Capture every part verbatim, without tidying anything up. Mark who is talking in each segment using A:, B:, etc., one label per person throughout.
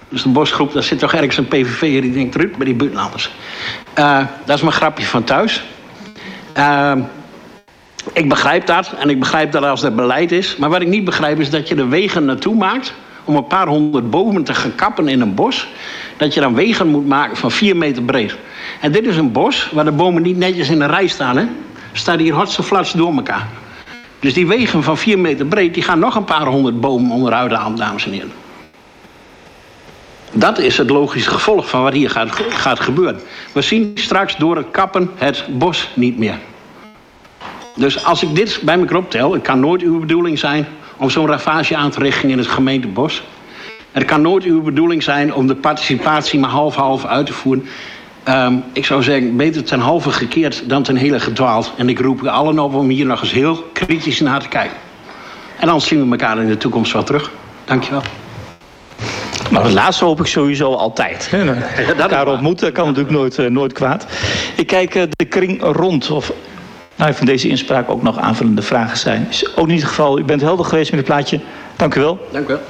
A: Dus de bosgroep, daar zit toch ergens een P V V'er die denkt, Ruud, bij die buitenlanders. Uh, dat is mijn grapje van thuis. Uh, ik begrijp dat. En ik begrijp dat als er beleid is. Maar wat ik niet begrijp is dat je er wegen naartoe maakt om een paar honderd bomen te gaan kappen in een bos. Dat je dan wegen moet maken van vier meter breed. En dit is een bos waar de bomen niet netjes in een rij staan. Hè? Staat hier hotse-flats door elkaar. Dus die wegen van vier meter breed, die gaan nog een paar honderd bomen onderuit halen, dames en heren. Dat is het logische gevolg van wat hier gaat, gaat gebeuren. We zien straks door het kappen het bos niet meer. Dus als ik dit bij elkaar optel, het kan nooit uw bedoeling zijn om zo'n ravage aan te richten in het gemeentebos. Het kan nooit uw bedoeling zijn om de participatie maar half-half uit te voeren. Um, ik zou zeggen, beter ten halve gekeerd dan ten hele gedwaald. En ik roep u allen op om hier nog eens heel kritisch naar te kijken. En dan zien we elkaar in de toekomst wel terug. Dankjewel.
B: Nou, het laatste hoop ik sowieso altijd. Elkaar ontmoeten kan natuurlijk nooit, uh, nooit kwaad. Ik kijk uh, de kring rond. Of nou, van deze inspraak ook nog aanvullende vragen zijn. Is ook niet het geval. U bent helder geweest met het plaatje. Dank u wel.
A: Dank u wel.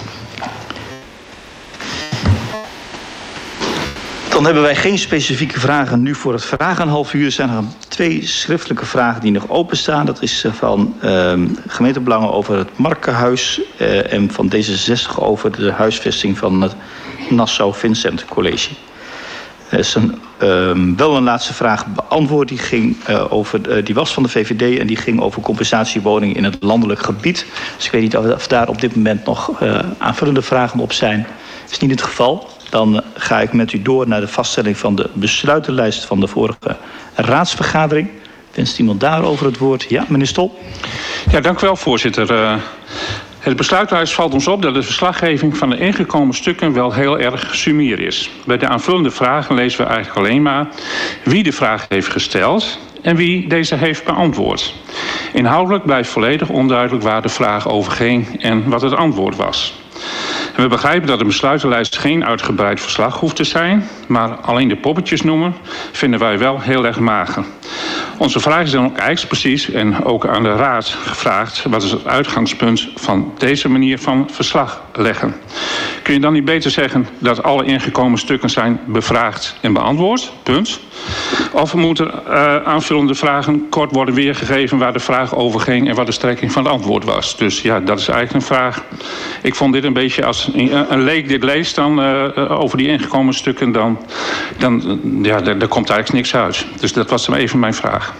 B: Dan hebben wij geen specifieke vragen nu voor het vragen een half uur. Er zijn er twee schriftelijke vragen die nog openstaan. Dat is van uh, gemeentebelangen over het Markenhuis uh, en van D zesenzestig over de huisvesting van het Nassau Vincent College. Er is een, uh, wel een laatste vraag beantwoord. Die, ging, uh, over, uh, die was van de V V D en die ging over compensatiewoningen in het landelijk gebied. Dus ik weet niet of, of daar op dit moment nog uh, aanvullende vragen op zijn. Dat is niet het geval. Dan ga ik met u door naar de vaststelling van de besluitenlijst van de vorige raadsvergadering. Wenst iemand daarover het woord? Ja, meneer Stol.
C: Ja, dank u wel, voorzitter. Uh, het besluitenlijst valt ons op dat de verslaggeving van de ingekomen stukken wel heel erg sumier is. Bij de aanvullende vragen lezen we eigenlijk alleen maar wie de vraag heeft gesteld en wie deze heeft beantwoord. Inhoudelijk blijft volledig onduidelijk waar de vraag over ging en wat het antwoord was. En we begrijpen dat een besluitenlijst geen uitgebreid verslag hoeft te zijn, maar alleen de poppetjes noemen vinden wij wel heel erg mager. Onze vraag is dan ook expliciet en ook aan de raad gevraagd: wat is het uitgangspunt van deze manier van verslag leggen? Kun je dan niet beter zeggen dat alle ingekomen stukken zijn bevraagd en beantwoord? Punt. Of moeten uh, aanvullende vragen kort worden weergegeven waar de vraag over ging en wat de strekking van het antwoord was? Dus ja, dat is eigenlijk een vraag. Ik vond dit een beetje als een, een leek dit leest dan uh, over die ingekomen stukken, dan, dan ja, daar, daar komt eigenlijk niks uit. Dus dat was dan even mijn vraag.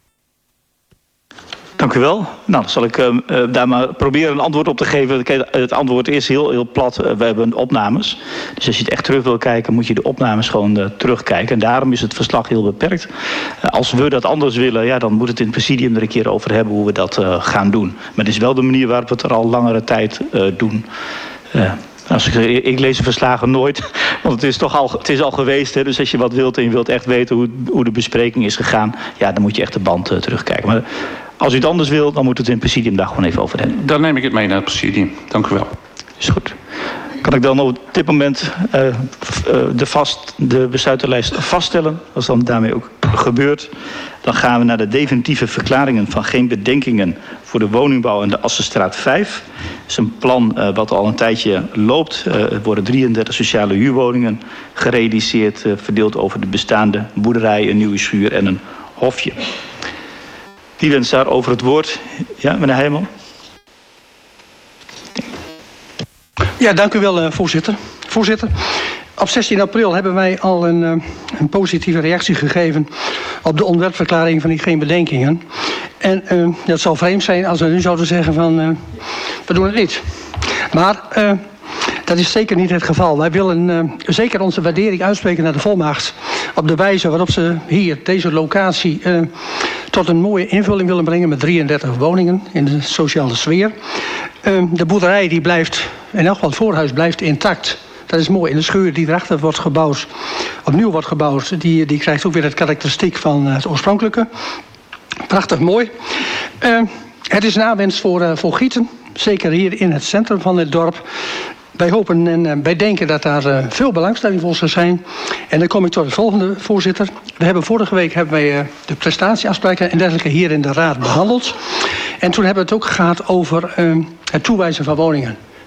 B: Dank u wel. Nou, dan zal ik uh, daar maar proberen een antwoord op te geven. Het antwoord is heel, heel plat. Uh, we hebben opnames. Dus als je het echt terug wil kijken, moet je de opnames gewoon uh, terugkijken. En daarom is het verslag heel beperkt. Uh, als we dat anders willen, ja, dan moet het in het presidium er een keer over hebben hoe we dat uh, gaan doen. Maar het is wel de manier waarop we het er al langere tijd uh, doen. Uh, Als ik, ik lees de verslagen nooit, want het is toch al, het is al geweest. Hè? Dus als je wat wilt en je wilt echt weten hoe, hoe de bespreking is gegaan, ja, dan moet je echt de band uh, terugkijken. Maar als u het anders wil, dan moet het in het presidium daar gewoon even over hebben.
C: Dan neem ik het mee naar het presidium. Dank u wel.
B: Is goed. Kan ik dan op dit moment uh, uh, de, vast, de besluitenlijst vaststellen? Als dan daarmee ook gebeurt, dan gaan we naar de definitieve verklaringen van geen bedenkingen voor de woningbouw in de Assenstraat vijf. Dat is een plan uh, wat al een tijdje loopt. Uh, er worden drieëndertig sociale huurwoningen gerealiseerd, uh, verdeeld over de bestaande boerderij, een nieuwe schuur en een hofje. Wie wenst daarover het woord? Ja, meneer Heijman.
D: Ja, dank u wel, uh, voorzitter. Voorzitter, op zestien april hebben wij al een, uh, een positieve reactie gegeven op de ontwerpverklaring van die geen bedenkingen. En uh, het zal vreemd zijn als we nu zouden zeggen van, uh, we doen het niet. Maar uh, dat is zeker niet het geval. Wij willen uh, zeker onze waardering uitspreken naar de volmacht op de wijze waarop ze hier, deze locatie, uh, tot een mooie invulling willen brengen met drieëndertig woningen in de sociale sfeer. Uh, de boerderij die blijft, in elk geval het voorhuis blijft intact. Dat is mooi. En de schuur die erachter wordt gebouwd, opnieuw wordt gebouwd, die, die krijgt ook weer het karakteristiek van het oorspronkelijke. Prachtig mooi. Uh, het is nawens voor, uh, voor Gieten, zeker hier in het centrum van het dorp. Wij hopen en uh, wij denken dat daar uh, veel belangstelling voor zal zijn. En dan kom ik tot het volgende, voorzitter. We hebben vorige week hebben wij uh, de prestatieafspraken en dergelijke hier in de raad behandeld. En toen hebben we het ook gehad over uh, het toewijzen van woningen.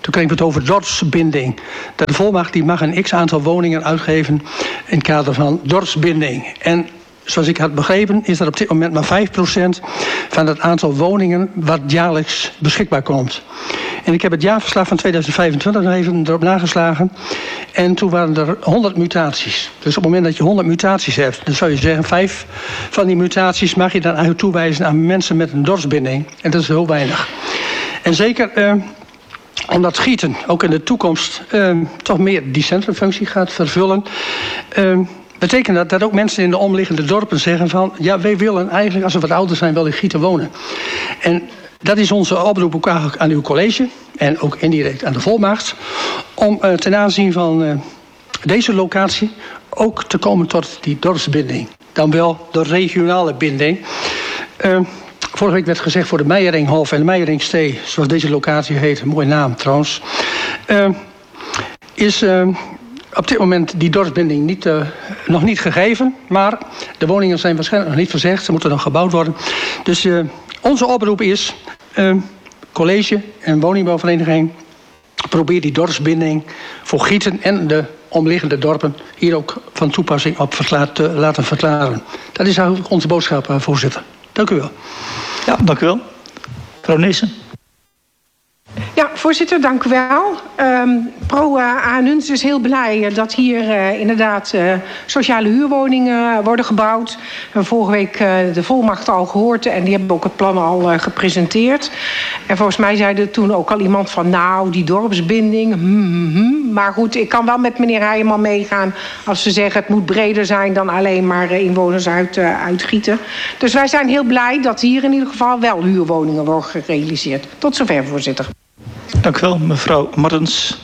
D: toen kregen we het over dorpsbinding. Dat de volmacht die mag een x-aantal woningen uitgeven in het kader van dorpsbinding. En zoals ik had begrepen is dat op dit moment maar vijf procent van het aantal woningen wat jaarlijks beschikbaar komt. En ik heb het jaarverslag van tweeduizend vijfentwintig nog even erop nageslagen. En toen waren er honderd mutaties. Dus op het moment dat je honderd mutaties hebt, dan zou je zeggen, vijf van die mutaties mag je dan eigenlijk toewijzen aan mensen met een dorpsbinding. En dat is heel weinig. En zeker uh, omdat Gieten ook in de toekomst uh, toch meer die centrumfunctie gaat vervullen. Uh, betekent dat dat ook mensen in de omliggende dorpen zeggen van, ja, wij willen eigenlijk, als we wat ouder zijn, wel in Gieten wonen. En dat is onze oproep ook eigenlijk aan uw college en ook indirect aan de volmacht, om uh, ten aanzien van uh, deze locatie ook te komen tot die dorpsbinding. Dan wel de regionale binding. Uh, vorige week werd gezegd voor de Meijeringhof en de Meijeringstee, zoals deze locatie heet, een mooie naam trouwens, uh, is uh, op dit moment die dorpsbinding niet, uh, nog niet gegeven. Maar de woningen zijn waarschijnlijk nog niet verzegd, ze moeten nog gebouwd worden. Dus uh, onze oproep is, uh, college en woningbouwvereniging, probeer die dorpsbinding voor Gieten en de omliggende dorpen hier ook van toepassing op verklaart, te laten verklaren. Dat is eigenlijk onze boodschap, uh, voorzitter. Dank u wel.
B: Ja, dank u wel. Mevrouw Neesen.
E: Ja, voorzitter, dank u wel. Um, Pro A N Hunze is heel blij dat hier uh, inderdaad uh, sociale huurwoningen worden gebouwd. We hebben vorige week uh, de volmacht al gehoord en die hebben ook het plan al uh, gepresenteerd. En volgens mij zei er toen ook al iemand van, nou, die dorpsbinding, hmm, hmm, hmm. Maar goed, ik kan wel met meneer Heijerman meegaan als ze zeggen het moet breder zijn dan alleen maar uh, inwoners uit, uh, uit Gieten. Dus wij zijn heel blij dat hier in ieder geval wel huurwoningen worden gerealiseerd. Tot zover, voorzitter.
B: Dank u wel, mevrouw Martens.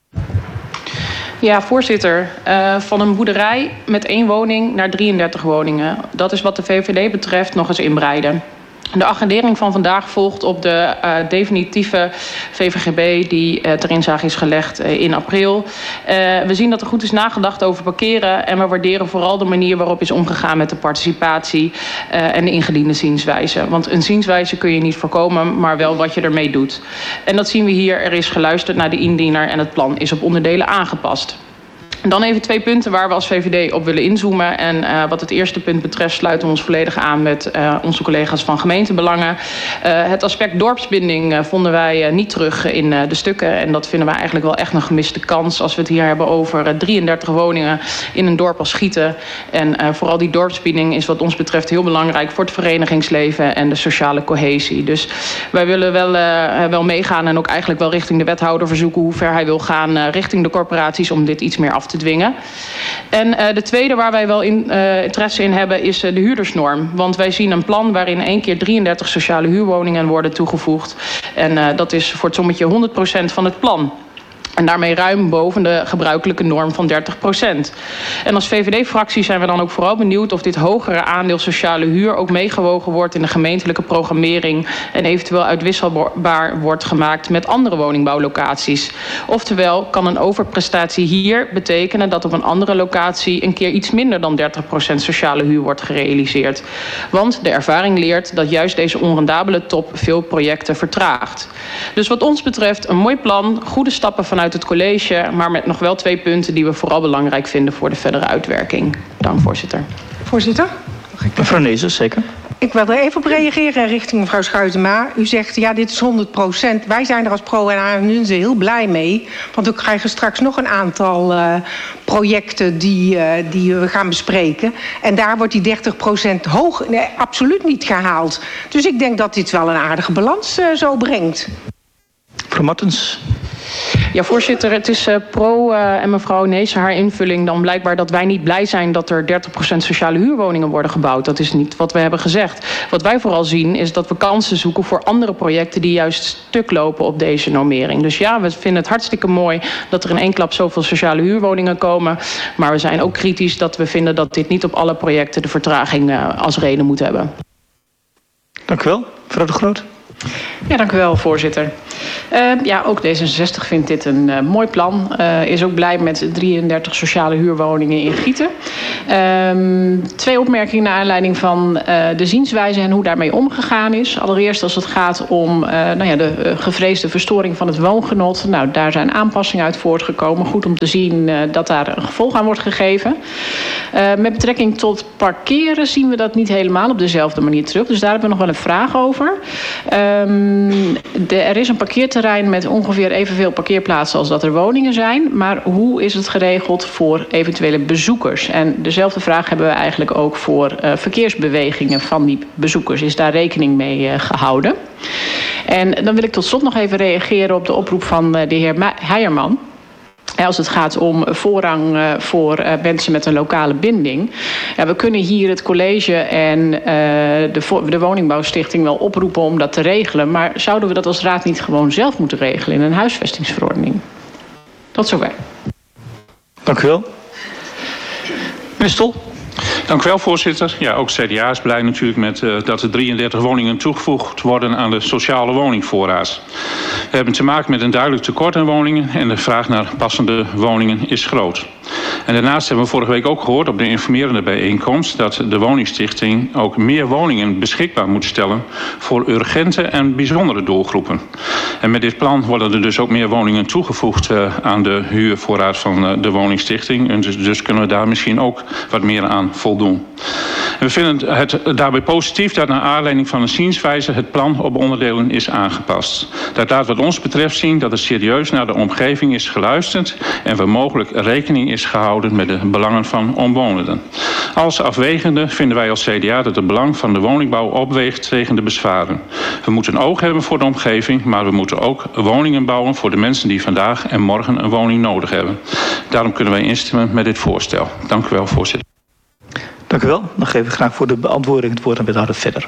F: Ja, voorzitter. Uh, van een boerderij met één woning naar drieëndertig woningen. Dat is wat de V V D betreft nog eens inbreiden. De agendering van vandaag volgt op de uh, definitieve V V G B die uh, ter inzage is gelegd uh, in april. Uh, we zien dat er goed is nagedacht over parkeren en we waarderen vooral de manier waarop is omgegaan met de participatie uh, en de ingediende zienswijze. Want een zienswijze kun je niet voorkomen, maar wel wat je ermee doet. En dat zien we hier. Er is geluisterd naar de indiener en het plan is op onderdelen aangepast. En dan even twee punten waar we als V V D op willen inzoomen. En uh, wat het eerste punt betreft sluiten we ons volledig aan met uh, onze collega's van gemeentebelangen. Uh, het aspect dorpsbinding uh, vonden wij uh, niet terug in uh, de stukken. En dat vinden wij eigenlijk wel echt een gemiste kans als we het hier hebben over uh, drieëndertig woningen in een dorp als Gieten. En uh, vooral die dorpsbinding is wat ons betreft heel belangrijk voor het verenigingsleven en de sociale cohesie. Dus wij willen wel, uh, wel meegaan en ook eigenlijk wel richting de wethouder verzoeken hoe ver hij wil gaan uh, richting de corporaties om dit iets meer af te dwingen. En uh, de tweede waar wij wel in, uh, interesse in hebben is uh, de huurdersnorm. Want wij zien een plan waarin één keer drieëndertig sociale huurwoningen worden toegevoegd. En uh, dat is voor het sommetje honderd procent van het plan. En daarmee ruim boven de gebruikelijke norm van dertig procent. En als V V D-fractie zijn we dan ook vooral benieuwd of dit hogere aandeel sociale huur ook meegewogen wordt in de gemeentelijke programmering en eventueel uitwisselbaar wordt gemaakt met andere woningbouwlocaties. Oftewel kan een overprestatie hier betekenen dat op een andere locatie een keer iets minder dan dertig procent sociale huur wordt gerealiseerd. Want de ervaring leert dat juist deze onrendabele top veel projecten vertraagt. Dus wat ons betreft een mooi plan, goede stappen vanuit het college, maar met nog wel twee punten die we vooral belangrijk vinden voor de verdere uitwerking. Dank, voorzitter.
E: Voorzitter?
B: Mevrouw Nezen, zeker.
E: Ik wil er even op reageren richting mevrouw Schuitema. U zegt, ja, dit is honderd procent. Wij zijn er als Pro en A N Hunze heel blij mee. Want we krijgen straks nog een aantal uh, projecten die, uh, die we gaan bespreken. En daar wordt die dertig procent hoog nee, absoluut niet gehaald. Dus ik denk dat dit wel een aardige balans uh, zo brengt.
B: Mevrouw Martens.
F: Ja, voorzitter, het is uh, pro uh, en mevrouw Neesen haar invulling dan blijkbaar dat wij niet blij zijn dat er dertig procent sociale huurwoningen worden gebouwd. Dat is niet wat we hebben gezegd. Wat wij vooral zien is dat we kansen zoeken voor andere projecten die juist stuk lopen op deze normering. Dus ja, we vinden het hartstikke mooi dat er in één klap zoveel sociale huurwoningen komen. Maar we zijn ook kritisch dat we vinden dat dit niet op alle projecten de vertraging uh, als reden moet hebben.
B: Dank u wel. Mevrouw De Groot.
F: Ja, dank u wel, voorzitter. Uh, ja, ook D zesenzestig vindt dit een uh, mooi plan. Uh, is ook blij met drieëndertig sociale huurwoningen in Gieten. Uh, twee opmerkingen naar aanleiding van uh, de zienswijze en hoe daarmee omgegaan is. Allereerst als het gaat om uh, nou ja, de uh, gevreesde verstoring van het woongenot. Nou, daar zijn aanpassingen uit voortgekomen. Goed om te zien uh, dat daar een gevolg aan wordt gegeven. Uh, met betrekking tot parkeren zien we dat niet helemaal op dezelfde manier terug. Dus daar hebben we nog wel een vraag over. Um, de, er is een parkeerterrein met ongeveer evenveel parkeerplaatsen als dat er woningen zijn. Maar hoe is het geregeld voor eventuele bezoekers? En dezelfde vraag hebben we eigenlijk ook voor uh, verkeersbewegingen van die bezoekers. Is daar rekening mee uh, gehouden? En dan wil ik tot slot nog even reageren op de oproep van uh, de heer Heijerman. Als het gaat om voorrang voor mensen met een lokale binding. Ja, we kunnen hier het college en uh, de, de woningbouwstichting wel oproepen om dat te regelen. Maar zouden we dat als raad niet gewoon zelf moeten regelen in een huisvestingsverordening? Tot zover.
B: Dank u wel. Meneer Stol.
C: Dank u wel, voorzitter. Ja, ook C D A is blij natuurlijk met uh, dat er drieëndertig woningen toegevoegd worden aan de sociale woningvoorraad. We hebben te maken met een duidelijk tekort aan woningen en de vraag naar passende woningen is groot. En daarnaast hebben we vorige week ook gehoord op de informerende bijeenkomst dat de woningstichting ook meer woningen beschikbaar moet stellen voor urgente en bijzondere doelgroepen. En met dit plan worden er dus ook meer woningen toegevoegd uh, aan de huurvoorraad van uh, de woningstichting. En dus, dus kunnen we daar misschien ook wat meer aan voldoen. En we vinden het daarbij positief dat naar aanleiding van een zienswijze het plan op onderdelen is aangepast. Dat laat wat ons betreft zien dat er serieus naar de omgeving is geluisterd en waar mogelijk rekening is gehouden met de belangen van omwonenden. Als afwegende vinden wij als C D A dat het belang van de woningbouw opweegt tegen de bezwaren. We moeten oog hebben voor de omgeving, maar we moeten ook woningen bouwen voor de mensen die vandaag en morgen een woning nodig hebben. Daarom kunnen wij instemmen met dit voorstel. Dank u wel, voorzitter.
B: Dank u wel. Dan geef ik graag voor de beantwoording het woord aan wethouder Verder.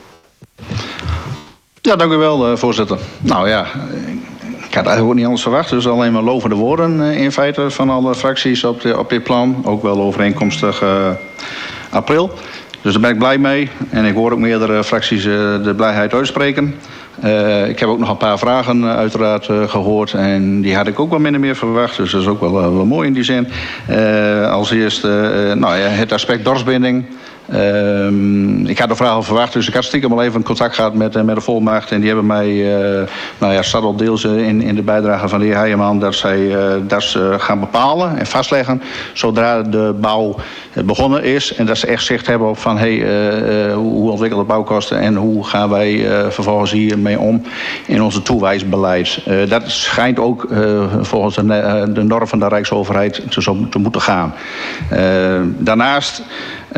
G: Ja, dank u wel, voorzitter. Nou ja, ik had eigenlijk ook niet anders verwacht. Dus alleen maar lovende woorden in feite van alle fracties op, de, op dit plan. Ook wel overeenkomstig uh, april. Dus daar ben ik blij mee. En ik hoor ook meerdere fracties uh, de blijheid uitspreken. Uh, ik heb ook nog een paar vragen uh, uiteraard uh, gehoord. En die had ik ook wel min en meer verwacht. Dus dat is ook wel, uh, wel mooi in die zin. Uh, als eerste uh, nou ja, het aspect dorpsbinding. Uh, ik had de vraag al verwacht, dus ik had stiekem al even contact gehad met, uh, met de volmacht. En die hebben mij, uh, nou ja, staat al deels in, in de bijdrage van de heer Heijerman, dat zij uh, dat ze gaan bepalen en vastleggen zodra de bouw begonnen is. En dat ze echt zicht hebben op van, hey, uh, uh, hoe ontwikkelen de bouwkosten en hoe gaan wij uh, vervolgens hiermee om in onze toewijsbeleid. Uh, dat schijnt ook uh, volgens de, uh, de norm van de Rijksoverheid te, zo, te moeten gaan. Uh, daarnaast Uh,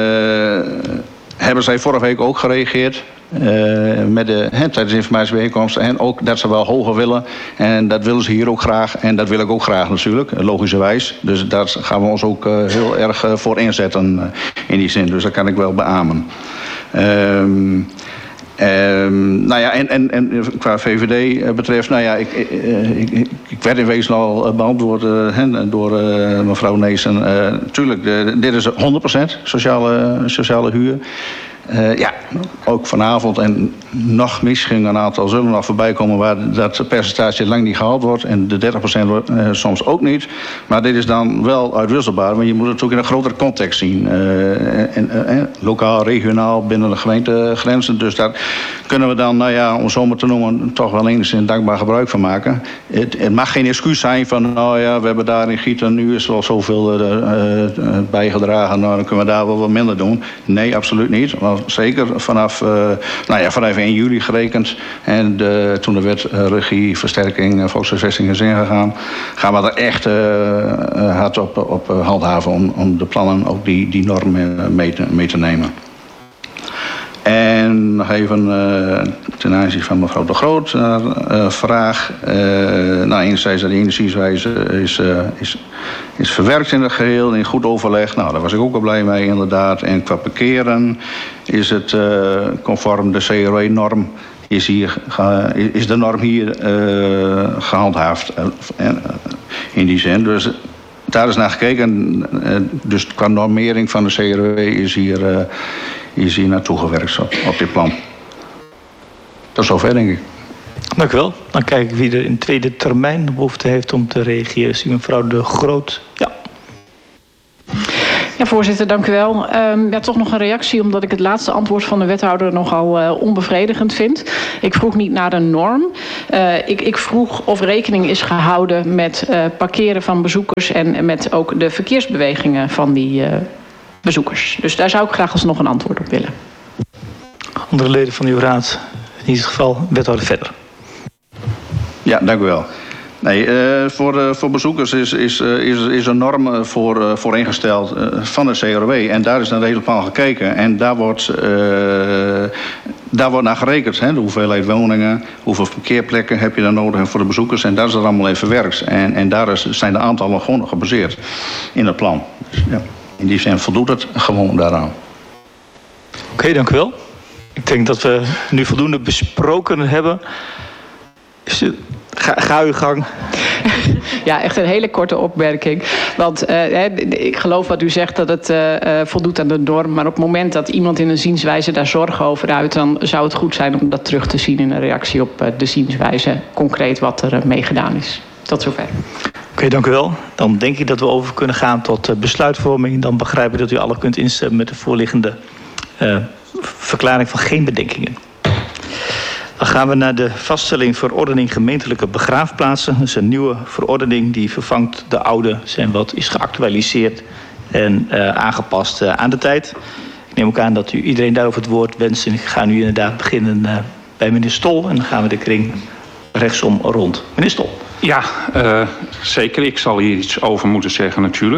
G: hebben zij vorige week ook gereageerd uh, met de, he, tijdens de informatiebijeenkomst. En ook dat ze wel hoger willen. En dat willen ze hier ook graag. En dat wil ik ook graag natuurlijk, logischerwijs. Dus daar gaan we ons ook uh, heel erg uh, voor inzetten uh, in die zin. Dus dat kan ik wel beamen. Um, Um, nou ja, en, en, en qua V V D betreft, nou ja, ik, ik, ik, ik werd in wezen al beantwoord uh, door uh, mevrouw Neesen. Uh, tuurlijk, de, dit is honderd procent sociale, sociale huur. Uh, ja, ook vanavond en nog misschien een aantal zullen nog voorbij komen waar dat percentage lang niet gehaald wordt. En de dertig procent uh, soms ook niet. Maar dit is dan wel uitwisselbaar, want je moet het ook in een grotere context zien. Uh, en, uh, lokaal, regionaal, binnen de gemeentegrenzen. Dus daar kunnen we dan, nou ja, om zo maar te noemen, toch wel enigszins dankbaar gebruik van maken. Het, het mag geen excuus zijn van, nou ja, we hebben daar in Gieten, nu is er al zoveel uh, uh, bijgedragen, nou dan kunnen we daar wel wat minder doen. Nee, absoluut niet. Want zeker vanaf, uh, nou ja, vanaf één juli gerekend. En de, toen de wet uh, regie, versterking, uh, volkshuisvesting is ingegaan, gaan we er echt uh, uh, hard op, op uh, handhaven om, om de plannen ook die, die norm uh, mee, te, mee te nemen. En nog even uh, ten aanzien van mevrouw De Groot uh, uh, vraag. Uh, nou, enerzijds dat de energiewijze is, uh, is, is verwerkt in het geheel, in goed overleg. Nou, daar was ik ook wel blij mee inderdaad. En qua parkeren is het uh, conform de C R W-norm. Is, hier, is de norm hier uh, gehandhaafd uh, in die zin. Dus daar is naar gekeken. Uh, dus qua normering van de C R W is hier... Uh, is hier naartoe gewerkt op, op dit plan. Tot zover, denk ik.
B: Dank u wel. Dan kijk ik wie er in tweede termijn de behoefte heeft om te reageren. Zie mevrouw De Groot. Ja.
F: Ja, voorzitter, dank u wel. Um, ja, toch nog een reactie, omdat ik het laatste antwoord van de wethouder nogal uh, onbevredigend vind. Ik vroeg niet naar een norm. Uh, ik, ik vroeg of rekening is gehouden met uh, parkeren van bezoekers en met ook de verkeersbewegingen van die uh, bezoekers. Dus daar zou ik graag alsnog een antwoord op willen.
B: Andere leden van uw raad, in ieder geval wethouder Verder.
G: Ja, dank u wel. Nee, uh, voor, uh, voor bezoekers is, is, uh, is, is een norm voor, uh, voor ingesteld uh, van de C R O W. En daar is naar de hele plan gekeken. En daar wordt, uh, daar wordt naar gerekend. Hè? De hoeveelheid woningen, hoeveel parkeerplekken heb je dan nodig voor de bezoekers. En daar is dat allemaal even verwerkt. En, en daar is, zijn de aantallen gewoon gebaseerd in het plan. Dus, ja, in die zin voldoet het gewoon daaraan.
B: Oké, okay, dank u wel. Ik denk dat we nu voldoende besproken hebben. Is het... Ga, ga uw gang.
F: Ja, echt een hele korte opmerking. Want uh, ik geloof wat u zegt dat het uh, voldoet aan de norm. Maar op het moment dat iemand in een zienswijze daar zorgen over uit, dan zou het goed zijn om dat terug te zien in een reactie op uh, de zienswijze. Concreet wat er uh, mee gedaan is. Tot zover.
B: Oké, okay, dank u wel. Dan denk ik dat we over kunnen gaan tot uh, besluitvorming. Dan begrijp ik dat u alle kunt instemmen met de voorliggende uh, verklaring van geen bedenkingen. Dan gaan we naar de vaststelling verordening gemeentelijke begraafplaatsen. Dat is een nieuwe verordening die vervangt de oude, zijn wat is geactualiseerd en uh, aangepast uh, aan de tijd. Ik neem ook aan dat u iedereen daarover het woord wenst. En ik ga nu inderdaad beginnen uh, bij meneer Stol. En dan gaan we de kring rechtsom rond. Meneer Stol.
C: Ja, uh, zeker. Ik zal hier iets over moeten zeggen natuurlijk.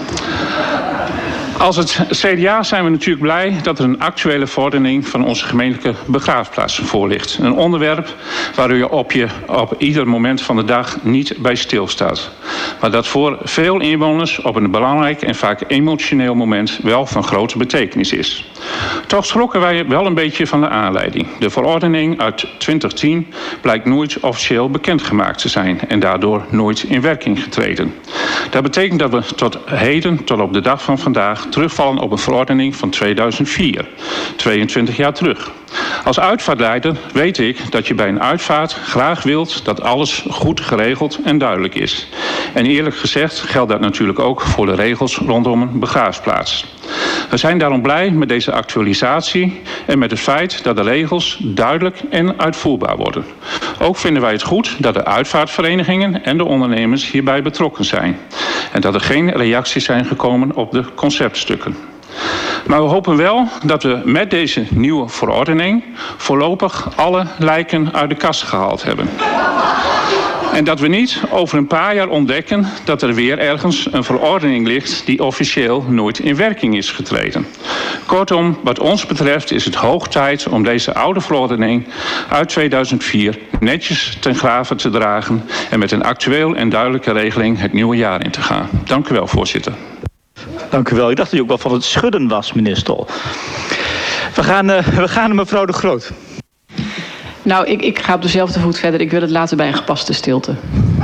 C: Als het C D A zijn we natuurlijk blij dat er een actuele verordening van onze gemeentelijke begraafplaats voor ligt. Een onderwerp waar u op, je, op ieder moment van de dag niet bij stilstaat. Maar dat voor veel inwoners op een belangrijk en vaak emotioneel moment wel van grote betekenis is. Toch schrokken wij wel een beetje van de aanleiding. De verordening uit twintig tien blijkt nooit officieel bekendgemaakt te zijn en daardoor nooit in werking getreden. Dat betekent dat we tot heden, tot op de dag van vandaag, terugvallen op een verordening van tweeduizend vier, tweeëntwintig jaar terug. Als uitvaartleider weet ik dat je bij een uitvaart graag wilt dat alles goed geregeld en duidelijk is. En eerlijk gezegd geldt dat natuurlijk ook voor de regels rondom een begraafplaats. We zijn daarom blij met deze actualisatie en met het feit dat de regels duidelijk en uitvoerbaar worden. Ook vinden wij het goed dat de uitvaartverenigingen en de ondernemers hierbij betrokken zijn. En dat er geen reacties zijn gekomen op de conceptstukken. Maar we hopen wel dat we met deze nieuwe verordening voorlopig alle lijken uit de kast gehaald hebben. En dat we niet over een paar jaar ontdekken dat er weer ergens een verordening ligt die officieel nooit in werking is getreden. Kortom, wat ons betreft is het hoog tijd om deze oude verordening uit tweeduizend vier netjes ten grave te dragen en met een actueel en duidelijke regeling het nieuwe jaar in te gaan. Dank u wel, voorzitter.
B: Dank u wel. Ik dacht dat u ook wel van het schudden was, meneer Stol. We gaan, uh, we gaan naar mevrouw De Groot.
F: Nou, ik, ik ga op dezelfde voet verder. Ik wil het laten bij een gepaste stilte.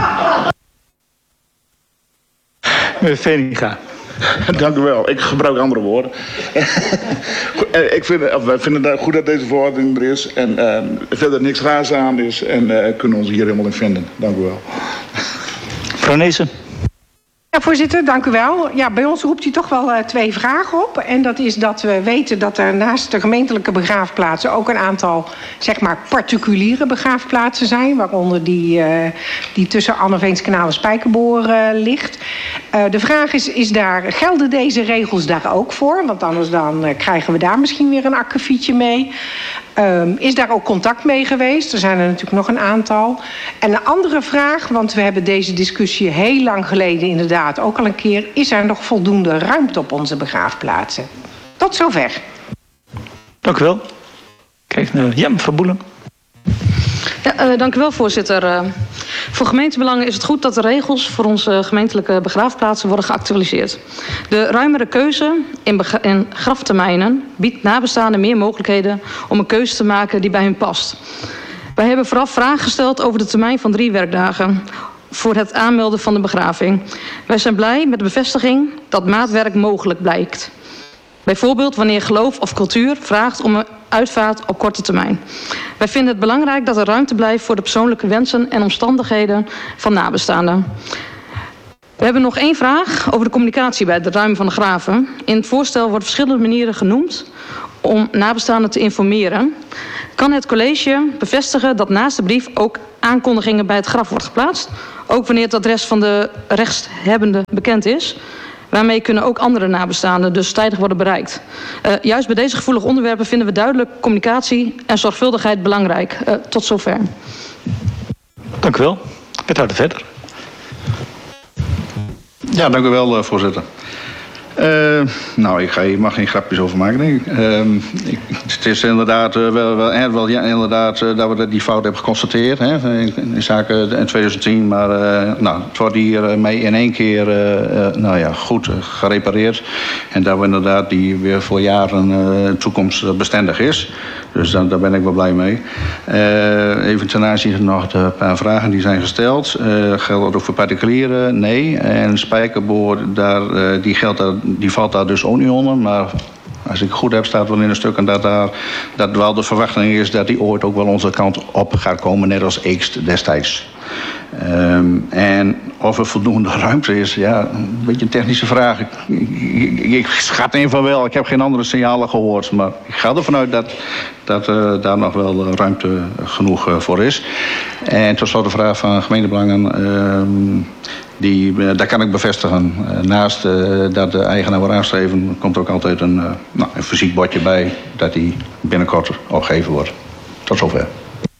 B: Meneer Veninga.
H: Dank u wel. Ik gebruik andere woorden. ik vind, of wij vinden het goed dat deze verordening er is. En uh, verder niks raars aan is. En uh, kunnen ons hier helemaal in vinden. Dank u wel.
B: Mevrouw Neesen.
E: Ja, voorzitter, dank u wel. Ja, bij ons roept u toch wel uh, twee vragen op. En dat is dat we weten dat er naast de gemeentelijke begraafplaatsen ook een aantal, zeg maar, particuliere begraafplaatsen zijn. Waaronder die, uh, die tussen Annerveenskanaal en Spijkerboor uh, ligt. Uh, de vraag is, is daar, gelden deze regels daar ook voor? Want anders dan uh, krijgen we daar misschien weer een akkefietje mee. Um, is daar ook contact mee geweest? Er zijn er natuurlijk nog een aantal. En een andere vraag, want we hebben deze discussie heel lang geleden inderdaad ook al een keer. Is er nog voldoende ruimte op onze begraafplaatsen? Tot zover.
B: Dank u wel. Kijk naar Jem van Boelen.
I: Ja, uh, dank u wel, voorzitter. Uh, voor gemeentebelangen is het goed dat de regels voor onze gemeentelijke begraafplaatsen worden geactualiseerd. De ruimere keuze in, in graftermijnen biedt nabestaanden meer mogelijkheden om een keuze te maken die bij hun past. Wij hebben vooraf vragen gesteld over de termijn van drie werkdagen voor het aanmelden van de begraving. Wij zijn blij met de bevestiging dat maatwerk mogelijk blijkt. Bijvoorbeeld wanneer geloof of cultuur vraagt om een uitvaart op korte termijn. Wij vinden het belangrijk dat er ruimte blijft voor de persoonlijke wensen en omstandigheden van nabestaanden. We hebben nog één vraag over de communicatie bij het ruimen van de graven. In het voorstel worden verschillende manieren genoemd om nabestaanden te informeren. Kan het college bevestigen dat naast de brief ook aankondigingen bij het graf wordt geplaatst? Ook wanneer het adres van de rechtshebbende bekend is. Waarmee kunnen ook andere nabestaanden dus tijdig worden bereikt. Uh, juist bij deze gevoelige onderwerpen vinden we duidelijk communicatie en zorgvuldigheid belangrijk. Uh, tot zover.
B: Dank u wel. Wethouder Vedder.
G: Ja, dank u wel, voorzitter. Uh, nou, ik ga hier mag geen grapjes over maken, denk ik. Uh, ik het is inderdaad uh, wel, wel, er wel ja, inderdaad uh, dat we die fout hebben geconstateerd, hè, in, in zaken in twintig tien. Maar uh, nou, het wordt hier uh, mee in één keer uh, uh, nou ja, goed uh, gerepareerd. En dat we inderdaad die weer voor jaren uh, toekomstbestendig is. Dus daar, daar ben ik wel blij mee. Uh, even ten aanzien nog de paar vragen die zijn gesteld. Uh, geldt dat ook voor particulieren? Nee. En spijkerboor, daar, uh, die, geldt daar, die valt daar dus ook niet onder. Maar als ik het goed heb, staat wel in een stuk en dat, daar, dat wel de verwachting is dat die ooit ook wel onze kant op gaat komen, net als Eekst destijds. Um, en of er voldoende ruimte is, ja, een beetje een technische vraag. Ik, ik, ik schat in van wel, ik heb geen andere signalen gehoord. Maar ik ga ervan uit dat, dat uh, daar nog wel ruimte genoeg uh, voor is. En tot slot de vraag van gemeentebelangen. Uh, die, uh, daar kan ik bevestigen. Uh, naast uh, dat de eigenaar wordt aangeschreven, komt er ook altijd een, uh, nou, een fysiek bordje bij dat die binnenkort opgegeven wordt. Tot zover.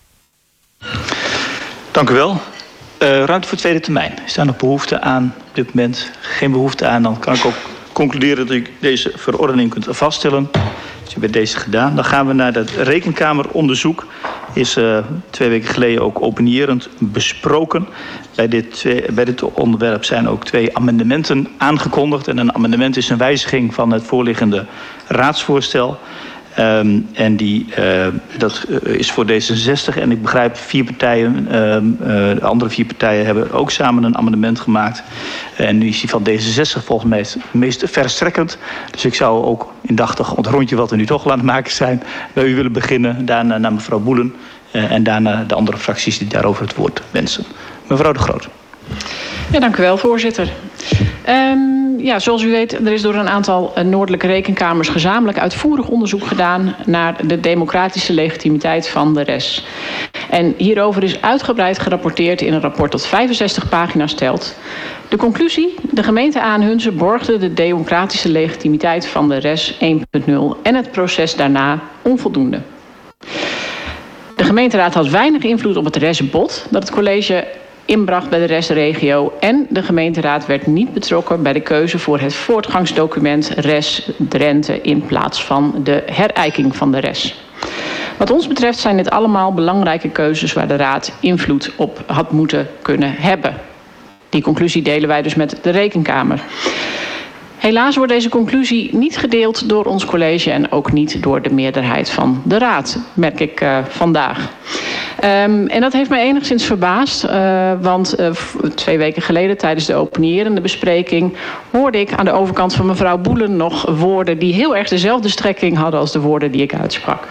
B: Dank u wel. Uh, ruimte voor tweede termijn. Is daar nog behoefte aan op dit moment? Geen behoefte aan. Dan kan ik ook concluderen dat u deze verordening kunt vaststellen. Dus u hebt deze gedaan. Dan gaan we naar het rekenkameronderzoek. Is uh, twee weken geleden ook opinierend besproken. Bij dit, twee, bij dit onderwerp zijn ook twee amendementen aangekondigd. En een amendement is een wijziging van het voorliggende raadsvoorstel. Um, en die, uh, dat uh, is voor D zesenzestig. En ik begrijp vier partijen, uh, uh, de andere vier partijen hebben ook samen een amendement gemaakt. En nu is die van D zesenzestig volgens mij het meest verstrekkend. Dus ik zou ook indachtig om het rondje wat we nu toch aan het maken zijn, bij u willen beginnen. Daarna naar mevrouw Boelen. Uh, en daarna de andere fracties die daarover het woord wensen. Mevrouw De Groot.
F: Ja, dank u wel, voorzitter. Um, ja, zoals u weet, er is door een aantal noordelijke rekenkamers gezamenlijk uitvoerig onderzoek gedaan naar de democratische legitimiteit van de R E S. En hierover is uitgebreid gerapporteerd in een rapport dat vijfenzestig pagina's telt. De conclusie: de gemeente Aanhunze borgde de democratische legitimiteit van de R E S één punt nul en het proces daarna onvoldoende. De gemeenteraad had weinig invloed op het R E S-bod dat het college inbracht bij de R E S-regio en de gemeenteraad werd niet betrokken bij de keuze voor het voortgangsdocument R E S Drenthe in plaats van de herijking van de R E S. Wat ons betreft zijn dit allemaal belangrijke keuzes waar de raad invloed op had moeten kunnen hebben. Die conclusie delen wij dus met de Rekenkamer. Helaas wordt deze conclusie niet gedeeld door ons college en ook niet door de meerderheid van de raad, merk ik uh, vandaag. Um, en dat heeft mij enigszins verbaasd, uh, want uh, twee weken geleden tijdens de openierende bespreking hoorde ik aan de overkant van mevrouw Boelen nog woorden die heel erg dezelfde strekking hadden als de woorden die ik uitsprak.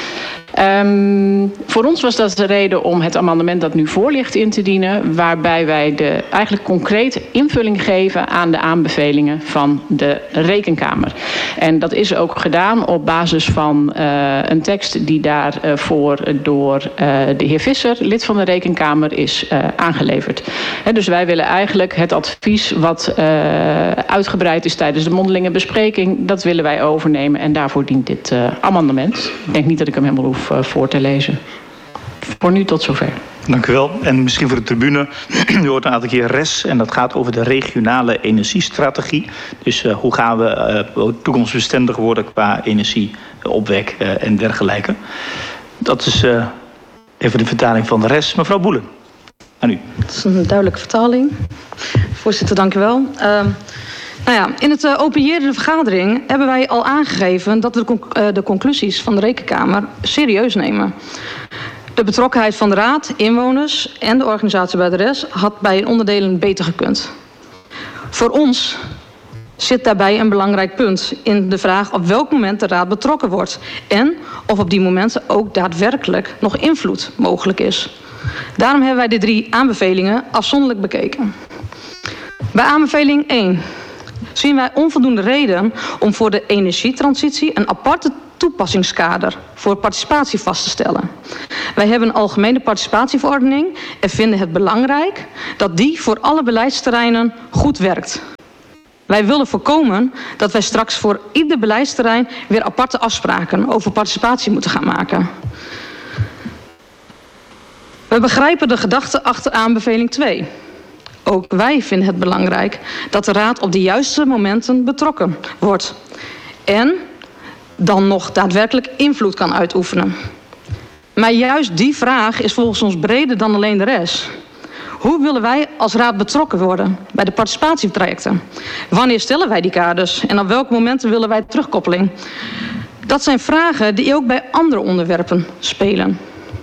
F: Um, voor ons was dat de reden om het amendement dat nu voor ligt in te dienen, waarbij wij de eigenlijk concreet invulling geven aan de aanbevelingen van de Rekenkamer. En dat is ook gedaan op basis van uh, een tekst die daarvoor uh, door uh, de heer Visser, lid van de Rekenkamer, is uh, aangeleverd. He, dus wij willen eigenlijk het advies wat uh, uitgebreid is tijdens de mondelinge bespreking, dat willen wij overnemen en daarvoor dient dit uh, amendement. Ik denk niet dat ik hem helemaal hoef voor te lezen. Voor nu tot zover.
B: Dank u wel. En misschien voor de tribune. U hoort een aantal keer R E S en dat gaat over de regionale energiestrategie. Dus uh, hoe gaan we uh, toekomstbestendig worden qua energieopwek uh, en dergelijke. Dat is uh, even de vertaling van de R E S. Mevrouw Boelen, aan u.
I: Dat is een duidelijke vertaling. Voorzitter, dank u wel. Uh, Nou ja, in het uh, openierende vergadering hebben wij al aangegeven dat we de, conc- uh, de conclusies van de Rekenkamer serieus nemen. De betrokkenheid van de raad, inwoners en de organisatie bij de R E S had bij onderdelen beter gekund. Voor ons zit daarbij een belangrijk punt in de vraag op welk moment de Raad betrokken wordt en of op die momenten ook daadwerkelijk nog invloed mogelijk is. Daarom hebben wij de drie aanbevelingen afzonderlijk bekeken. Bij aanbeveling één zien wij onvoldoende reden om voor de energietransitie een aparte toepassingskader voor participatie vast te stellen. Wij hebben een algemene participatieverordening en vinden het belangrijk dat die voor alle beleidsterreinen goed werkt. Wij willen voorkomen dat wij straks voor ieder beleidsterrein weer aparte afspraken over participatie moeten gaan maken. We begrijpen de gedachte achter aanbeveling twee. Ook wij vinden het belangrijk dat de Raad op de juiste momenten betrokken wordt en dan nog daadwerkelijk invloed kan uitoefenen. Maar juist die vraag is volgens ons breder dan alleen de rest. Hoe willen wij als Raad betrokken worden bij de participatietrajecten? Wanneer stellen wij die kaders en op welke momenten willen wij terugkoppeling? Dat zijn vragen die ook bij andere onderwerpen spelen.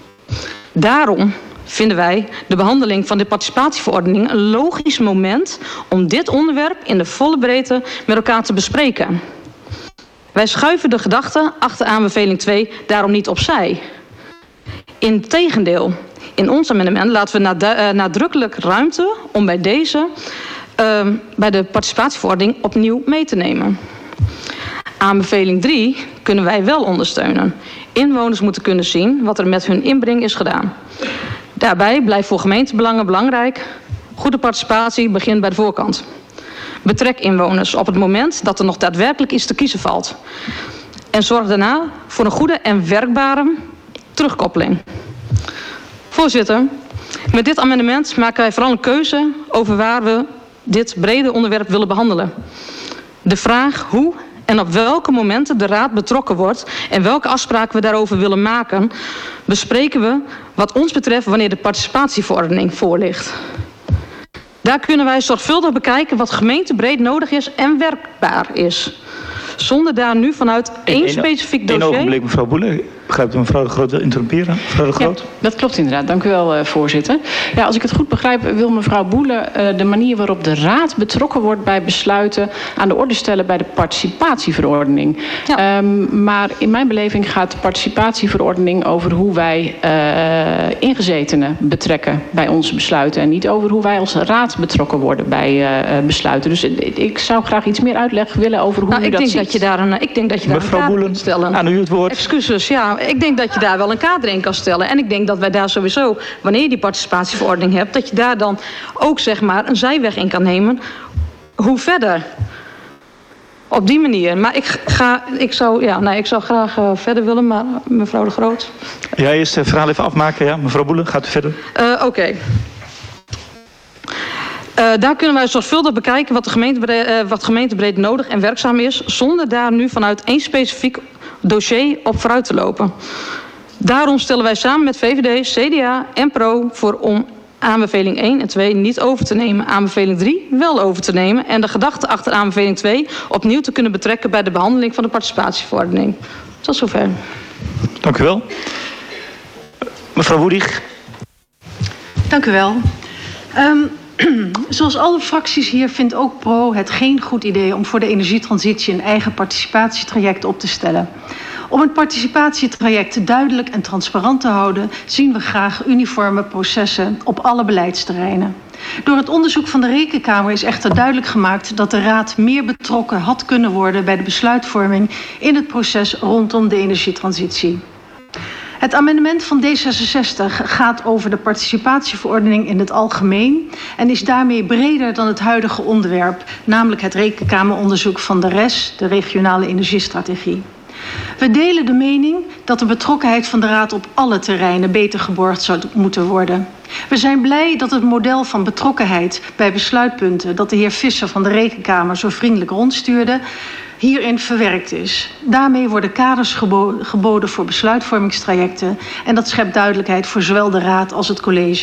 I: Daarom vinden wij de behandeling van de participatieverordening een logisch moment om dit onderwerp in de volle breedte met elkaar te bespreken. Wij schuiven de gedachte achter aanbeveling twee daarom niet opzij. Integendeel, in ons amendement laten we nadu- uh, nadrukkelijk ruimte om bij deze, uh, bij de participatieverordening opnieuw mee te nemen. Aanbeveling drie kunnen wij wel ondersteunen. Inwoners moeten kunnen zien wat er met hun inbreng is gedaan. Daarbij blijft voor gemeentebelangen belangrijk: goede participatie begint bij de voorkant. Betrek inwoners op het moment dat er nog daadwerkelijk iets te kiezen valt. En zorg daarna voor een goede en werkbare terugkoppeling. Voorzitter, met dit amendement maken wij vooral een keuze over waar we dit brede onderwerp willen behandelen. De vraag hoe en op welke momenten de Raad betrokken wordt en welke afspraken we daarover willen maken, bespreken we wat ons betreft wanneer de participatieverordening voorligt. Daar kunnen wij zorgvuldig bekijken wat gemeentebreed nodig is en werkbaar is. Zonder daar nu vanuit één specifiek dossier...
B: Eén ogenblik, mevrouw Boele. Ik begrijp dat mevrouw de Groot wil interromperen. Mevrouw de Groot.
F: Ja, dat klopt inderdaad. Dank u wel, uh, voorzitter. Ja, als ik het goed begrijp wil mevrouw Boele uh, de manier waarop de Raad betrokken wordt bij besluiten aan de orde stellen bij de participatieverordening. Ja. Um, maar in mijn beleving gaat de participatieverordening over hoe wij uh, ingezetenen betrekken bij onze besluiten. En niet over hoe wij als Raad betrokken worden bij uh, besluiten. Dus ik zou graag iets meer uitleg willen over hoe
I: nou,
F: u
I: ik
F: dat
I: denk
F: ziet.
I: Dat je daar een, ik denk dat je daar
B: mevrouw
I: een kader
B: Boelen,
I: kan stellen.
B: aan u het woord.
I: Excuses, ja. Ik denk dat je daar wel een kader in kan stellen. En ik denk dat wij daar sowieso, wanneer je die participatieverordening hebt, dat je daar dan ook zeg maar een zijweg in kan nemen. Hoe verder? Op die manier. Maar ik, ga, ik, zou, ja, nee, ik zou graag uh, verder willen, maar mevrouw de Groot.
B: Ja, eerst het verhaal even afmaken. Ja. Mevrouw Boelen, gaat u verder.
I: Uh, Oké. Okay. Uh, daar kunnen wij zorgvuldig bekijken wat, de gemeentebreed, uh, wat gemeentebreed nodig en werkzaam is, zonder daar nu vanuit één specifiek dossier op vooruit te lopen. Daarom stellen wij samen met V V D, C D A en Pro voor om aanbeveling één en twee niet over te nemen, aanbeveling drie wel over te nemen en de gedachte achter aanbeveling twee opnieuw te kunnen betrekken bij de behandeling van de participatieverordening. Tot zover.
B: Dank u wel. Mevrouw Woedig.
J: Dank u wel. Um, Zoals alle fracties hier vindt ook Pro het geen goed idee om voor de energietransitie een eigen participatietraject op te stellen. Om het participatietraject duidelijk en transparant te houden, zien we graag uniforme processen op alle beleidsterreinen. Door het onderzoek van de Rekenkamer is echter duidelijk gemaakt dat de Raad meer betrokken had kunnen worden bij de besluitvorming in het proces rondom de energietransitie. Het amendement van D zesenzestig gaat over de participatieverordening in het algemeen en is daarmee breder dan het huidige onderwerp, namelijk het Rekenkameronderzoek van de R E S, de regionale energiestrategie. We delen de mening dat de betrokkenheid van de Raad op alle terreinen beter geborgd zou moeten worden. We zijn blij dat het model van betrokkenheid bij besluitpunten dat de heer Visser van de Rekenkamer zo vriendelijk rondstuurde, hierin verwerkt is. Daarmee worden kaders gebo- geboden voor besluitvormingstrajecten en dat schept duidelijkheid voor zowel de Raad als het college.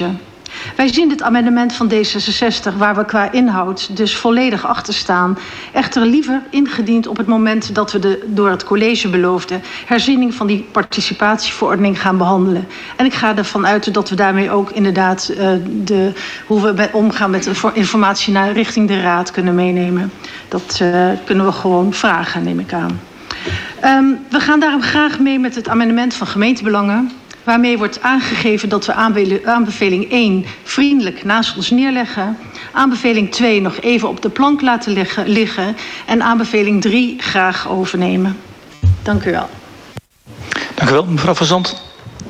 J: Wij zien dit amendement van D zesenzestig, waar we qua inhoud dus volledig achter staan, echter liever ingediend op het moment dat we de door het college beloofde herziening van die participatieverordening gaan behandelen. En ik ga ervan uit dat we daarmee ook inderdaad uh, de, hoe we met, omgaan met de informatie naar richting de raad kunnen meenemen. Dat uh, kunnen we gewoon vragen, neem ik aan. Um, we gaan daarom graag mee met het amendement van gemeentebelangen, waarmee wordt aangegeven dat we aanbeveling één vriendelijk naast ons neerleggen, aanbeveling twee nog even op de plank laten liggen, liggen en aanbeveling drie graag overnemen. Dank u wel.
B: Dank u wel, mevrouw Van Zandt.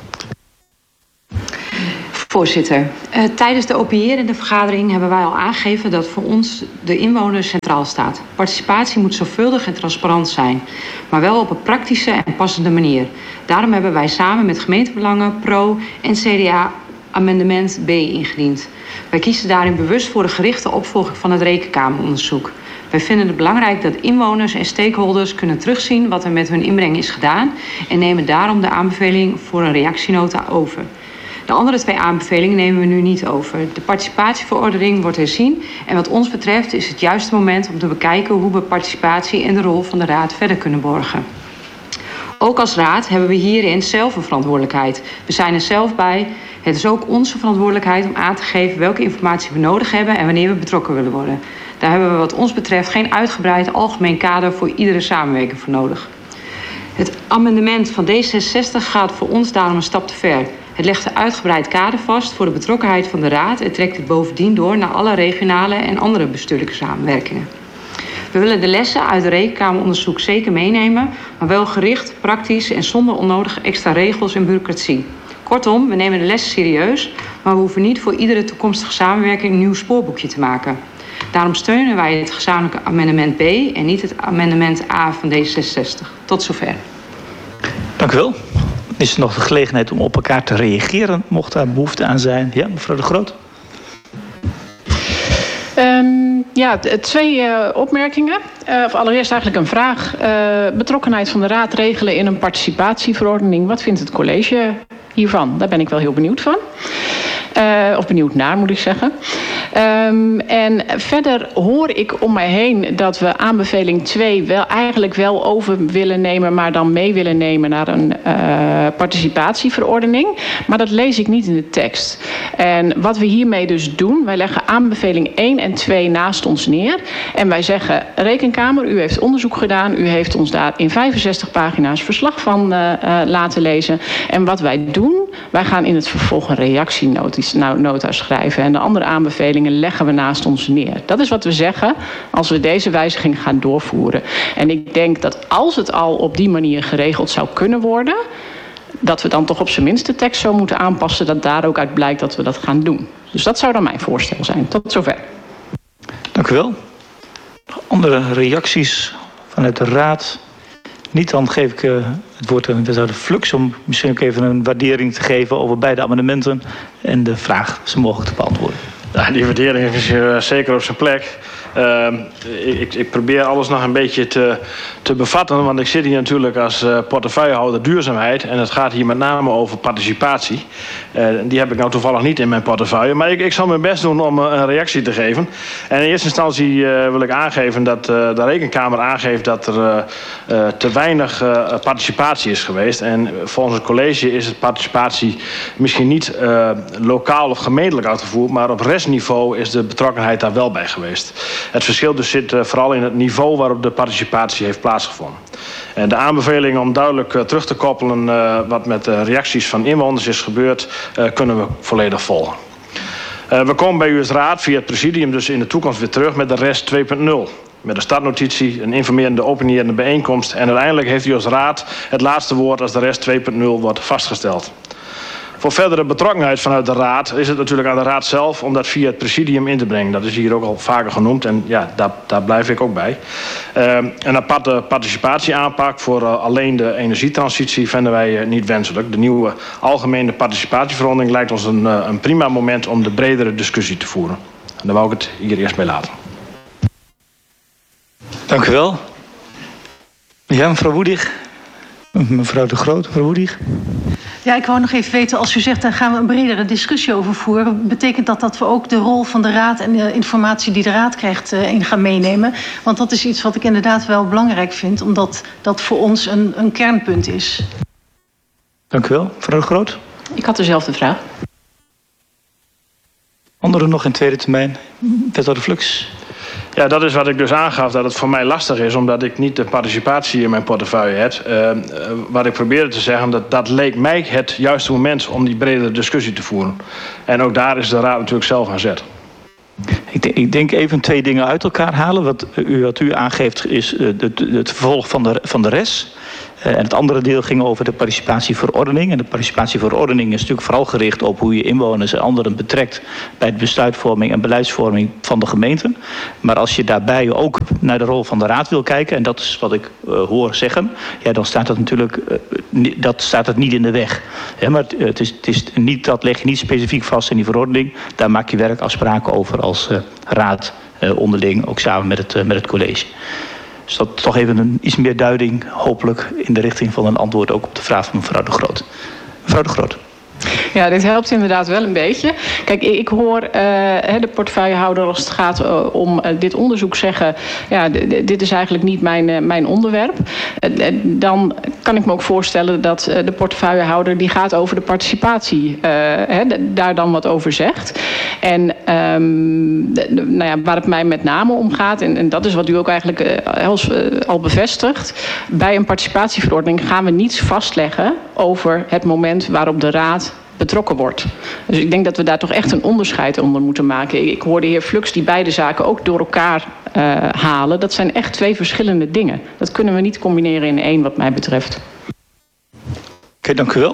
K: Voorzitter, uh, tijdens de openierende vergadering hebben wij al aangegeven dat voor ons de inwoner centraal staat. Participatie moet zorgvuldig en transparant zijn, maar wel op een praktische en passende manier. Daarom hebben wij samen met gemeentebelangen, Pro en C D A amendement B ingediend. Wij kiezen daarin bewust voor de gerichte opvolging van het rekenkameronderzoek. Wij vinden het belangrijk dat inwoners en stakeholders kunnen terugzien wat er met hun inbreng is gedaan en nemen daarom de aanbeveling voor een reactienota over. De andere twee aanbevelingen nemen we nu niet over. De participatieverordening wordt herzien en wat ons betreft is het juiste moment om te bekijken hoe we participatie en de rol van de raad verder kunnen borgen. Ook als raad hebben we hierin zelf een verantwoordelijkheid. We zijn er zelf bij. Het is ook onze verantwoordelijkheid om aan te geven welke informatie we nodig hebben en wanneer we betrokken willen worden. Daar hebben we wat ons betreft geen uitgebreid algemeen kader voor iedere samenwerking voor nodig. Het amendement van D zesenzestig gaat voor ons daarom een stap te ver. Het legt een uitgebreid kader vast voor de betrokkenheid van de raad en trekt het bovendien door naar alle regionale en andere bestuurlijke samenwerkingen. We willen de lessen uit het rekenkameronderzoek zeker meenemen, maar wel gericht, praktisch en zonder onnodige extra regels en bureaucratie. Kortom, we nemen de lessen serieus, maar we hoeven niet voor iedere toekomstige samenwerking een nieuw spoorboekje te maken. Daarom steunen wij het gezamenlijke amendement B en niet het amendement A van D zesenzestig. Tot zover.
B: Dank u wel. Is er nog de gelegenheid om op elkaar te reageren, mocht daar behoefte aan zijn? Ja, mevrouw De Groot.
F: Um, ja, twee uh, opmerkingen. Uh, of allereerst eigenlijk een vraag. Uh, betrokkenheid van de raad regelen in een participatieverordening. Wat vindt het college hiervan? Daar ben ik wel heel benieuwd van. Uh, of benieuwd naar, moet ik zeggen. Um, en verder hoor ik om mij heen dat we aanbeveling twee wel eigenlijk wel over willen nemen, maar dan mee willen nemen naar een uh, participatieverordening. Maar dat lees ik niet in de tekst. En wat we hiermee dus doen, wij leggen aanbeveling één en twee naast ons neer. En wij zeggen, Rekenkamer, u heeft onderzoek gedaan. U heeft ons daar in vijfenzestig pagina's verslag van uh, uh, laten lezen. En wat wij doen, wij gaan in het vervolg een reactienota schrijven. En de andere aanbevelingen leggen we naast ons neer. Dat is wat we zeggen als we deze wijziging gaan doorvoeren. En ik denk dat als het al op die manier geregeld zou kunnen worden, dat we dan toch op zijn minst de tekst zo moeten aanpassen dat daar ook uit blijkt dat we dat gaan doen. Dus dat zou dan mijn voorstel zijn. Tot zover.
B: Dank u wel. Andere reacties vanuit de raad? Niet, dan geef ik uh, het woord aan wethouder Flux om misschien ook even een waardering te geven over beide amendementen en de vraag zo mogelijk te beantwoorden.
L: Ja, die waardering is uh, zeker op zijn plek. Uh, ik, ik probeer alles nog een beetje te, te bevatten, want ik zit hier natuurlijk als uh, portefeuillehouder duurzaamheid en het gaat hier met name over participatie. Uh, die heb ik nou toevallig niet in mijn portefeuille, maar ik, ik zal mijn best doen om uh, een reactie te geven. En in eerste instantie uh, wil ik aangeven dat uh, de Rekenkamer aangeeft dat er uh, uh, te weinig uh, participatie is geweest. En volgens het college is het participatie misschien niet uh, lokaal of gemeentelijk uitgevoerd, maar op restniveau is de betrokkenheid daar wel bij geweest. Het verschil dus zit uh, vooral in het niveau waarop de participatie heeft plaatsgevonden. En de aanbeveling om duidelijk uh, terug te koppelen uh, wat met de reacties van inwoners is gebeurd, uh, kunnen we volledig volgen. Uh, we komen bij u als raad via het presidium dus in de toekomst weer terug met de rest twee punt nul. Met een startnotitie, een informerende, openierende bijeenkomst. En uiteindelijk heeft u als raad het laatste woord als de rest twee punt nul wordt vastgesteld. Voor verdere betrokkenheid vanuit de raad is het natuurlijk aan de raad zelf om dat via het presidium in te brengen. Dat is hier ook al vaker genoemd en ja, daar, daar blijf ik ook bij. Uh, een aparte participatieaanpak voor uh, alleen de energietransitie vinden wij uh, niet wenselijk. De nieuwe algemene participatieverordening lijkt ons een, uh, een prima moment om de bredere discussie te voeren. En daar wou ik het hier eerst bij laten.
B: Dank u wel. Ja, mevrouw Woedig. Mevrouw De Groot, mevrouw Woedig.
J: Ja, ik wou nog even weten, als u zegt, daar gaan we een bredere discussie over voeren. Betekent dat dat we ook de rol van de Raad en de informatie die de Raad krijgt uh, in gaan meenemen? Want dat is iets wat ik inderdaad wel belangrijk vind, omdat dat voor ons een, een kernpunt is.
B: Dank u wel. Mevrouw de Groot.
F: Ik had dezelfde vraag.
B: Anderen nog in tweede termijn? Wethouder Flux.
L: Ja, dat is wat ik dus aangaf, dat het voor mij lastig is, omdat ik niet de participatie in mijn portefeuille heb. Uh, wat ik probeerde te zeggen, dat dat leek mij het juiste moment om die bredere discussie te voeren. En ook daar is de Raad natuurlijk zelf aan zet.
B: Ik denk, ik denk even twee dingen uit elkaar halen. Wat u, wat u aangeeft is het, het vervolg van de, van de R E S. Uh, en het andere deel ging over de participatieverordening. En de participatieverordening is natuurlijk vooral gericht op hoe je inwoners en anderen betrekt bij de besluitvorming en beleidsvorming van de gemeente. Maar als je daarbij ook naar de rol van de Raad wil kijken, en dat is wat ik uh, hoor zeggen, ja, dan staat dat natuurlijk uh, dat staat het niet in de weg. Ja, maar het is, het is niet, dat leg je niet specifiek vast in die verordening. Daar maak je werkafspraken over als uh, Raad uh, onderling, ook samen met het, uh, met het college. Dus dat is toch even een, iets meer duiding, hopelijk, in de richting van een antwoord ook op de vraag van mevrouw de Groot. Mevrouw de Groot.
F: Ja, dit helpt inderdaad wel een beetje. Kijk, ik hoor uh, de portefeuillehouder als het gaat uh, om uh, dit onderzoek zeggen, ja, dit is eigenlijk niet mijn, uh, mijn onderwerp. Uh, dan kan ik me ook voorstellen dat uh, de portefeuillehouder die gaat over de participatie, uh, hè, daar dan wat over zegt. En um, de, de, nou ja, waar het mij met name om gaat, en, en dat is wat u ook eigenlijk uh, als, uh, al bevestigt, bij een participatieverordening gaan we niets vastleggen over het moment waarop de Raad betrokken wordt. Dus ik denk dat we daar toch echt een onderscheid onder moeten maken. Ik hoor de heer Flux die beide zaken ook door elkaar uh, halen. Dat zijn echt twee verschillende dingen. Dat kunnen we niet combineren in één wat mij betreft.
B: Oké, okay, dank u wel.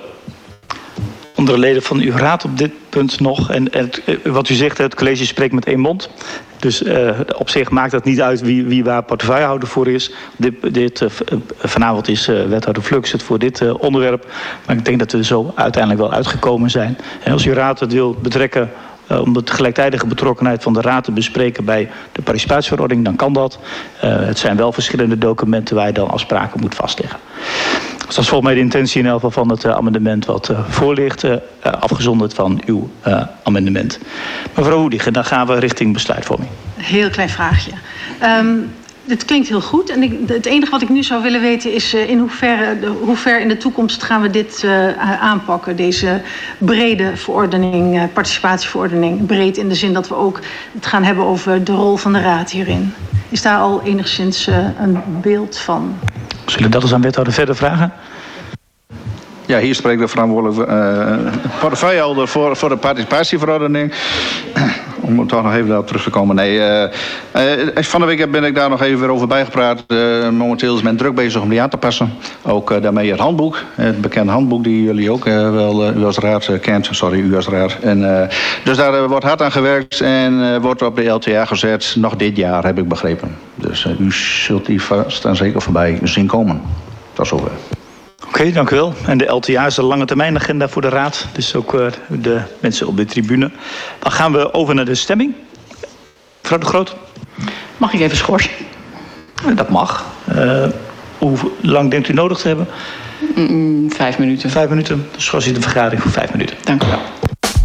B: Andere leden van uw raad op dit punt nog. En, en wat u zegt, het college spreekt met één mond. Dus uh, op zich maakt het niet uit wie, wie waar portefeuillehouder voor is. Dit, dit, uh, vanavond is uh, wethouder Flux het voor dit uh, onderwerp. Maar ik denk dat we er zo uiteindelijk wel uitgekomen zijn. En als uw raad het wil betrekken uh, om de gelijktijdige betrokkenheid van de raad te bespreken bij de participatieverordening, dan kan dat. Uh, het zijn wel verschillende documenten waar je dan afspraken moet vastleggen. Dus dat is volgens mij de intentie in elk geval van het uh, amendement wat uh, voor ligt, uh, afgezonderd van uw uh, amendement. Mevrouw Hoedigen, dan gaan we richting besluitvorming.
J: Heel klein vraagje. Um, dit klinkt heel goed. En ik, het enige wat ik nu zou willen weten is uh, in hoeverre, de, hoe ver in de toekomst gaan we dit uh, aanpakken. Deze brede verordening, uh, participatieverordening. Breed in de zin dat we ook het gaan hebben over de rol van de Raad hierin. Is daar al enigszins uh, een beeld van?
B: Zullen we dat eens aan wethouder verder vragen?
G: Ja, hier spreekt de verantwoordelijke uh, portefeuillehouder voor, voor de participatieverordening. Om er toch nog even daarop terug te komen. Nee, uh, uh, van de week ben ik daar nog even weer over bijgepraat. Uh, momenteel is men druk bezig om die aan te passen. Ook uh, daarmee het handboek. Het bekende handboek die jullie ook uh, wel uh, u als raad uh, kent. Sorry, u als raad. En, uh, dus daar uh, wordt hard aan gewerkt en uh, wordt op de L T A gezet. Nog dit jaar, heb ik begrepen. Dus uh, u zult die vast en zeker voorbij zien komen. Tot zover.
B: Oké, okay, dank u wel. En de L T A is een lange termijn agenda voor de raad. Dus ook uh, de mensen op de tribune. Dan gaan we over naar de stemming. Mevrouw de Groot.
F: Mag ik even schorsen?
B: Dat mag. Uh, hoe lang denkt u nodig te hebben?
F: Mm, vijf minuten.
B: Vijf minuten. Dan schors je de vergadering voor vijf minuten.
F: Dank u wel.